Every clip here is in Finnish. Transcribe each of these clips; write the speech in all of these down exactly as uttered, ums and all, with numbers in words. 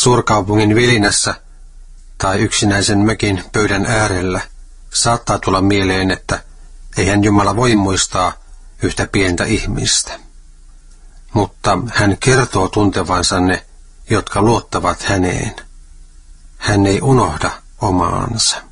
Suurkaupungin vilinässä tai yksinäisen mökin pöydän äärellä saattaa tulla mieleen, että eihän Jumala voi muistaa yhtä pientä ihmistä. Mutta hän kertoo tuntevansa ne, jotka luottavat häneen. Hän ei unohda omaansa.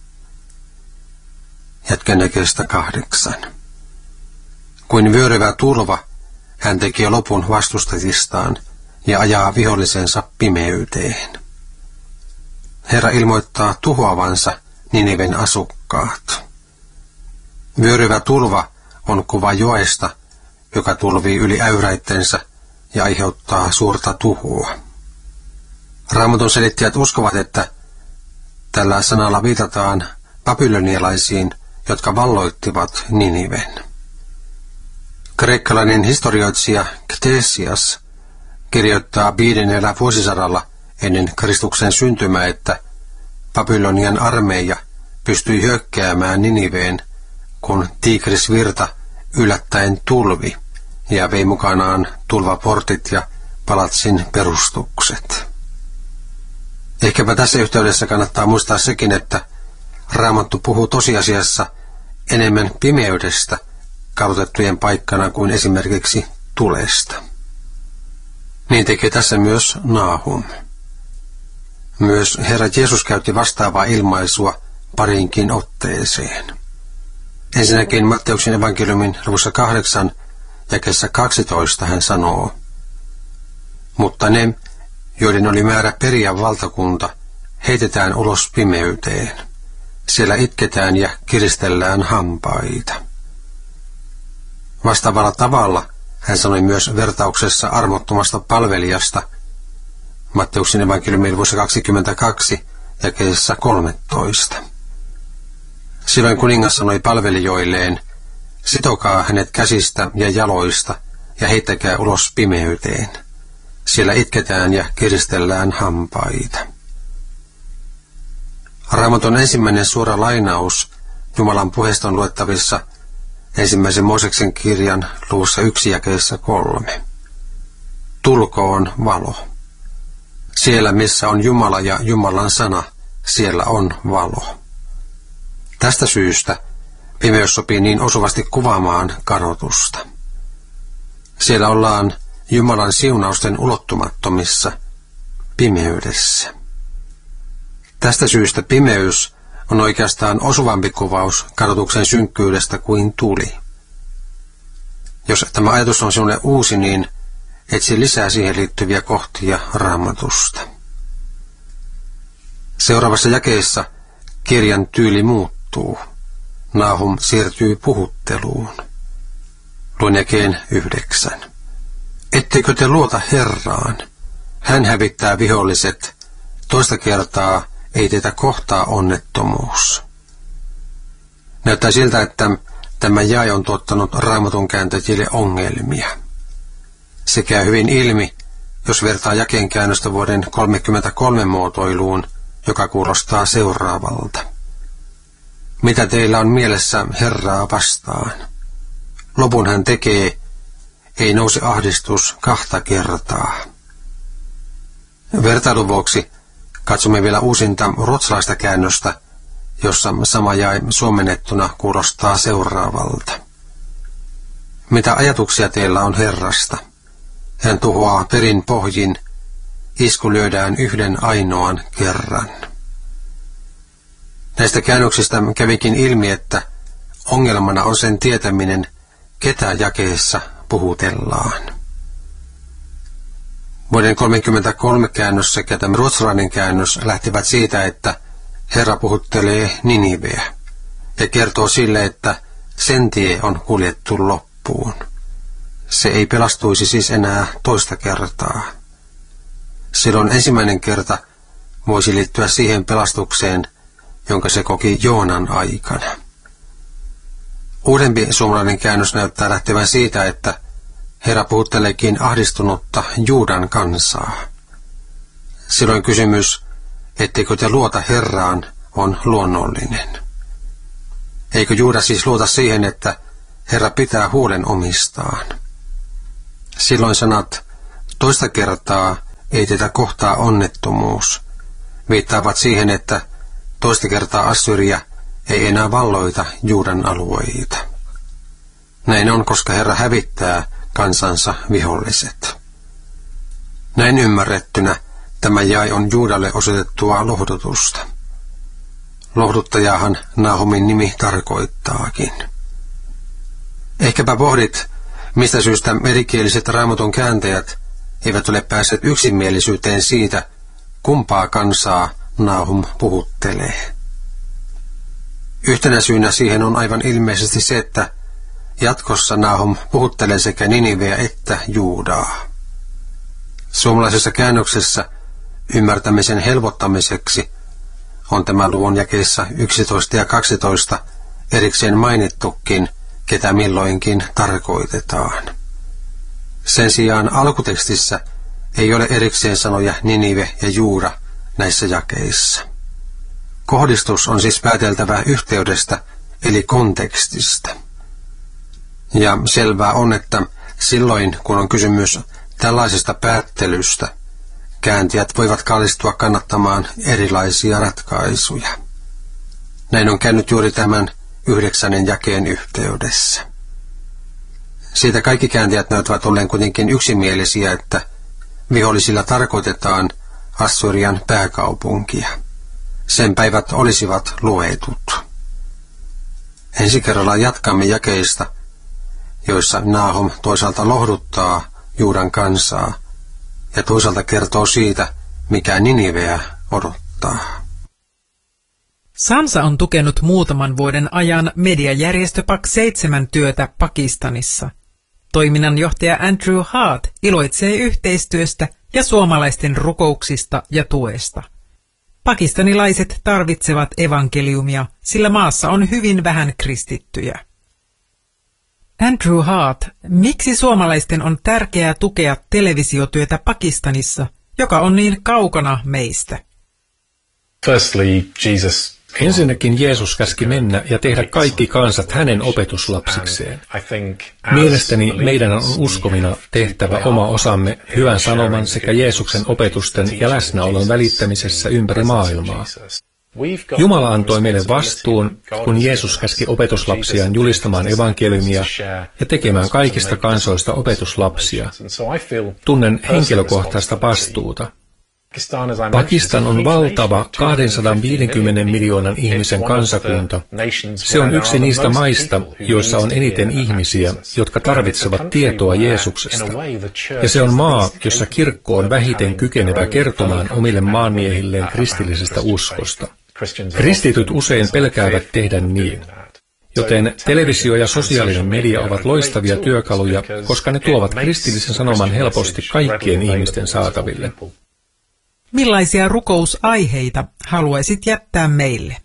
Jatkan jakeesta kahdeksan. Kuin vyöryvä tulva, hän tekee lopun vastustajistaan ja ajaa vihollisensa pimeyteen. Herra ilmoittaa tuhoavansa Niniven asukkaat. Vyöryvä tulva on kuva joesta, joka tulvii yli äyräittensä ja aiheuttaa suurta tuhoa. Raamatun selittäjät uskovat, että tällä sanalla viitataan babylonialaisiin, jotka valloittivat Niniven. Kreikkalainen historioitsija Ktesias kirjoittaa viidennellä vuosisadalla ennen Kristuksen syntymää, että Babylonian armeija pystyi hyökkäämään Niniveen, kun Tigrisvirta yllättäen tulvi ja vei mukanaan tulvaportit ja palatsin perustukset. Ehkäpä tässä yhteydessä kannattaa muistaa sekin, että Raamattu puhuu tosiasiassa enemmän pimeydestä kadotettujen paikkana kuin esimerkiksi tulesta. Niin tekee tässä myös Naahum. Myös Herra Jeesus käytti vastaavaa ilmaisua pariinkin otteeseen. Ensinnäkin Matteuksen evankeliumin luvussa kahdeksan jakeessa kaksitoista hän sanoo: mutta ne, joiden oli määrä periä valtakunta, heitetään ulos pimeyteen. Siellä itketään ja kiristellään hampaita. Vastaavalla tavalla hän sanoi myös vertauksessa armottomasta palvelijasta Matteuksen evankeliumin luvussa kaksikymmentäkaksi jakeessa kolmetoista. Silloin kuningas sanoi palvelijoilleen: sitokaa hänet käsistä ja jaloista ja heittäkää ulos pimeyteen. Siellä itketään ja kiristellään hampaita. Raamatun ensimmäinen suora lainaus Jumalan puheesta on luettavissa ensimmäisen Mooseksen kirjan luvussa yksi jakeessa kolme. Tulkoon valo. Siellä, missä on Jumala ja Jumalan sana, siellä on valo. Tästä syystä pimeys sopii niin osuvasti kuvaamaan kadotusta. Siellä ollaan Jumalan siunausten ulottumattomissa, pimeydessä. Tästä syystä pimeys on oikeastaan osuvampi kuvaus kadotuksen synkkyydestä kuin tuli. Jos tämä ajatus on sinulle uusi, niin etsi lisää siihen liittyviä kohtia Raamatusta. Seuraavassa jakeessa kirjan tyyli muuttuu. Naahum siirtyy puhutteluun. Luen jakeen yhdeksän. Ettekö te luota Herraan? Hän hävittää viholliset. Toista kertaa ei teitä kohtaa onnettomuus. Näyttää siltä, että tämä jae on tuottanut Raamatun kääntäjille ongelmia. Se käy hyvin ilmi, jos vertaa jakeen käännöstä vuoden kolmekymmentäkolme muotoiluun, joka kuulostaa seuraavalta. Mitä teillä on mielessä Herraa vastaan? Lopun hän tekee, ei nousi ahdistus kahta kertaa. Vertailun vuoksi katsomme vielä uusinta ruotsalaista käännöstä, jossa sama jae suomennettuna kuulostaa seuraavalta. Mitä ajatuksia teillä on Herrasta? Hän tuhoaa perin pohjin, isku lyödään yhden ainoan kerran. Näistä käännöksistä kävikin ilmi, että ongelmana on sen tietäminen, ketä jakeessa puhutellaan. Vuoden kolmekymmentäkolme käännös sekä tämä ruotsalainen käännös lähtivät siitä, että Herra puhuttelee Niniveä ja kertoo sille, että sen tie on kuljettu loppuun. Se ei pelastuisi siis enää toista kertaa. Silloin ensimmäinen kerta voisi liittyä siihen pelastukseen, jonka se koki Joonan aikana. Uudempi suomalainen käännös näyttää lähtevän siitä, että Herra puhutteleekin ahdistunutta Juudan kansaa. Silloin kysymys, etteikö te luota Herraan, on luonnollinen. Eikö Juuda siis luota siihen, että Herra pitää huolen omistaan? Silloin sanat toista kertaa ei tätä kohtaa onnettomuus, viittaavat siihen, että toista kertaa Assyria ei enää valloita Juudan alueita. Näin on, koska Herra hävittää kansansa viholliset. Näin ymmärrettynä tämä jae on Juudalle osoitettua lohdutusta. Lohduttajahan Nahumin nimi tarkoittaakin. Ehkäpä pohdit, mistä syystä erikieliset Raamatun kääntäjät eivät ole päässeet yksimielisyyteen siitä, kumpaa kansaa Nahum puhuttelee. Yhtenä syynä siihen on aivan ilmeisesti se, että jatkossa Nahum puhuttelee sekä Niniveä että Juudaa. Suomalaisessa käännöksessä ymmärtämisen helpottamiseksi on tämä luvun jakeissa yksitoista ja kaksitoista erikseen mainittukin, ketä milloinkin tarkoitetaan. Sen sijaan alkutekstissä ei ole erikseen sanoja Ninive ja Juuda näissä jakeissa. Kohdistus on siis pääteltävää yhteydestä eli kontekstista. Ja selvää on, että silloin kun on kysymys tällaisesta päättelystä, kääntäjät voivat kallistua kannattamaan erilaisia ratkaisuja. Näin on käynyt juuri tämän yhdeksännen jakeen yhteydessä. Siitä kaikki kääntäjät näyttävät olleen kuitenkin yksimielisiä, että vihollisilla tarkoitetaan Assyrian pääkaupunkia. Sen päivät olisivat luetut. Ensi kerralla jatkamme jakeista, joissa Nahum toisaalta lohduttaa Juudan kansaa ja toisaalta kertoo siitä, mikä Niniveä odottaa. Sansa on tukenut muutaman vuoden ajan mediajärjestö Pak seitsemän työtä Pakistanissa. Toiminnanjohtaja Andrew Hart iloitsee yhteistyöstä ja suomalaisten rukouksista ja tuesta. Pakistanilaiset tarvitsevat evankeliumia, sillä maassa on hyvin vähän kristittyjä. Andrew Hart, miksi suomalaisten on tärkeää tukea televisiotyötä Pakistanissa, joka on niin kaukana meistä? Firstly, Jesus Ensinnäkin Jeesus käski mennä ja tehdä kaikki kansat hänen opetuslapsikseen. Mielestäni meidän on uskovina tehtävä oma osamme hyvän sanoman sekä Jeesuksen opetusten ja läsnäolon välittämisessä ympäri maailmaa. Jumala antoi meille vastuun, kun Jeesus käski opetuslapsiaan julistamaan evankeliumia ja tekemään kaikista kansoista opetuslapsia. Tunnen henkilökohtaista vastuuta. Pakistan on valtava kaksisataaviisikymmentä miljoonan ihmisen kansakunta. Se on yksi niistä maista, joissa on eniten ihmisiä, jotka tarvitsevat tietoa Jeesuksesta. Ja se on maa, jossa kirkko on vähiten kykenevä kertomaan omille maanmiehilleen kristillisestä uskosta. Kristityt usein pelkäävät tehdä niin. Joten televisio ja sosiaalinen media ovat loistavia työkaluja, koska ne tuovat kristillisen sanoman helposti kaikkien ihmisten saataville. Millaisia rukousaiheita haluaisit jättää meille?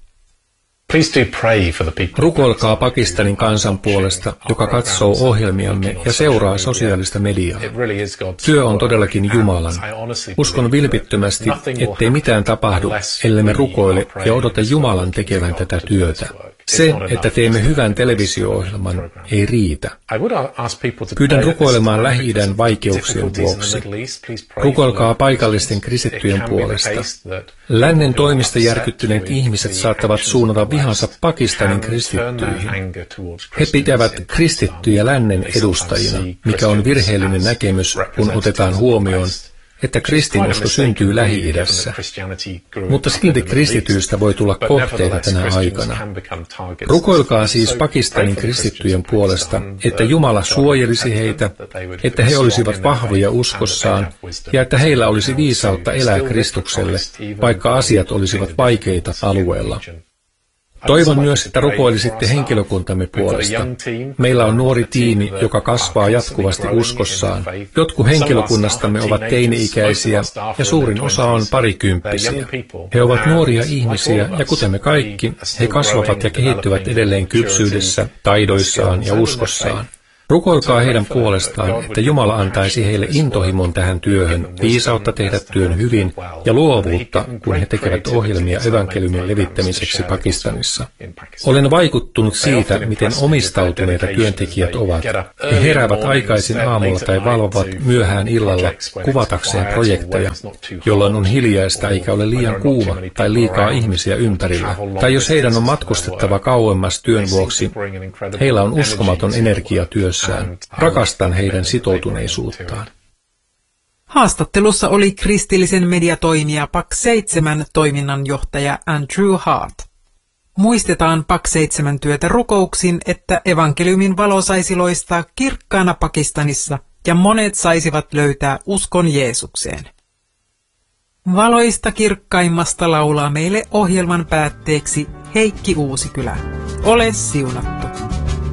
Rukoilkaa Pakistanin kansan puolesta, joka katsoo ohjelmiamme ja seuraa sosiaalista mediaa. Työ on todellakin Jumalan. Uskon vilpittömästi, ettei mitään tapahdu, ellemme rukoile ja odota Jumalan tekevän tätä työtä. Se, että teemme hyvän televisio-ohjelman, ei riitä. Pyydän rukoilemaan Lähi-idän vaikeuksien vuoksi. Rukoilkaa paikallisten kristittyjen puolesta. Lännen toimista järkyttyneet ihmiset saattavat suunnata vihansa Pakistanin kristittyihin. He pitävät kristittyjä lännen edustajina, mikä on virheellinen näkemys, kun otetaan huomioon, että kristinusko syntyy Lähi-idässä. Mutta silti kristityistä voi tulla kohteita tänä aikana. Rukoilkaa siis Pakistanin kristittyjen puolesta, että Jumala suojelisi heitä, että he olisivat vahvoja uskossaan ja että heillä olisi viisautta elää Kristukselle, vaikka asiat olisivat vaikeita alueella. Toivon myös, että rukoilisitte henkilökuntamme puolesta. Meillä on nuori tiimi, joka kasvaa jatkuvasti uskossaan. Jotkut henkilökunnastamme ovat teini-ikäisiä ja suurin osa on parikymppisiä. He ovat nuoria ihmisiä ja kuten me kaikki, he kasvavat ja kehittyvät edelleen kypsyydessä, taidoissaan ja uskossaan. Rukoilkaa heidän puolestaan, että Jumala antaisi heille intohimon tähän työhön, viisautta tehdä työn hyvin ja luovuutta, kun he tekevät ohjelmia evankeliumin levittämiseksi Pakistanissa. Olen vaikuttunut siitä, miten omistautuneita työntekijät ovat. He heräävät aikaisin aamulla tai valvovat myöhään illalla kuvatakseen projekteja, jolloin on hiljaista eikä ole liian kuuma tai liikaa ihmisiä ympärillä. Tai jos heidän on matkustettava kauemmas työn vuoksi, heillä on uskomaton energia työssään. Rakastan heidän sitoutuneisuuttaan. Haastattelussa oli kristillisen mediatoimija P A C seitsemän toiminnanjohtaja Andrew Hart. Muistetaan P A C seitsemän työtä rukouksin, että evankeliumin valo saisi loistaa kirkkaana Pakistanissa ja monet saisivat löytää uskon Jeesukseen. Valoista kirkkaimmasta laulaa meille ohjelman päätteeksi Heikki Uusikylä. Ole siunattu.